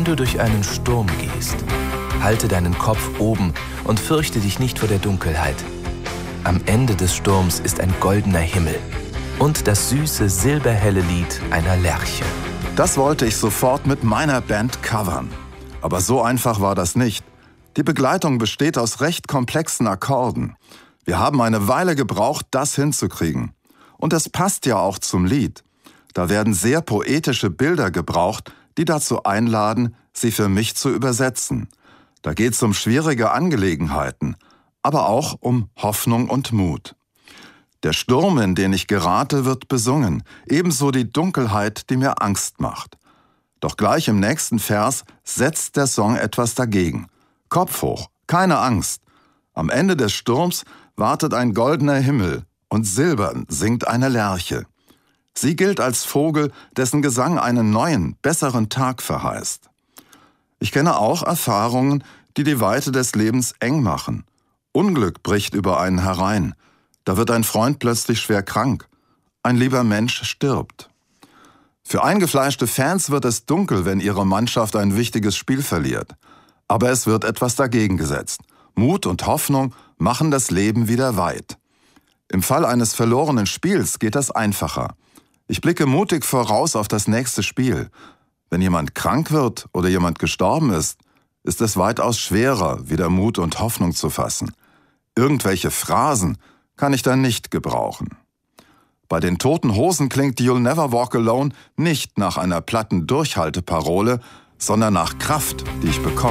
Wenn du durch einen Sturm gehst, halte deinen Kopf oben und fürchte dich nicht vor der Dunkelheit. Am Ende des Sturms ist ein goldener Himmel und das süße, silberhelle Lied einer Lerche. Das wollte ich sofort mit meiner Band covern. Aber so einfach war das nicht. Die Begleitung besteht aus recht komplexen Akkorden. Wir haben eine Weile gebraucht, das hinzukriegen. Und es passt ja auch zum Lied. Da werden sehr poetische Bilder gebraucht, die dazu einladen, sie für mich zu übersetzen. Da geht es um schwierige Angelegenheiten, aber auch um Hoffnung und Mut. Der Sturm, in den ich gerate, wird besungen, ebenso die Dunkelheit, die mir Angst macht. Doch gleich im nächsten Vers setzt der Song etwas dagegen. Kopf hoch, keine Angst. Am Ende des Sturms wartet ein goldener Himmel und silbern singt eine Lerche. Sie gilt als Vogel, dessen Gesang einen neuen, besseren Tag verheißt. Ich kenne auch Erfahrungen, die die Weite des Lebens eng machen. Unglück bricht über einen herein. Da wird ein Freund plötzlich schwer krank. Ein lieber Mensch stirbt. Für eingefleischte Fans wird es dunkel, wenn ihre Mannschaft ein wichtiges Spiel verliert. Aber es wird etwas dagegen gesetzt. Mut und Hoffnung machen das Leben wieder weit. Im Fall eines verlorenen Spiels geht das einfacher. Ich blicke mutig voraus auf das nächste Spiel. Wenn jemand krank wird oder jemand gestorben ist es weitaus schwerer, wieder Mut und Hoffnung zu fassen. Irgendwelche Phrasen kann ich dann nicht gebrauchen. Bei den Toten Hosen klingt You'll Never Walk Alone nicht nach einer platten Durchhalteparole, sondern nach Kraft, die ich bekomme.